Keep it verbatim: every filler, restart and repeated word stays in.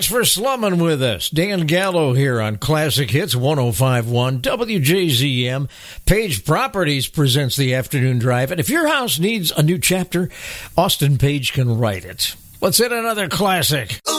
Thanks for slumming with us. Dan Gallo here on Classic Hits one oh five point one W J Z M. Page Properties presents the Afternoon Drive. And if your house needs a new chapter, Austin Page can write it. Let's hit another classic.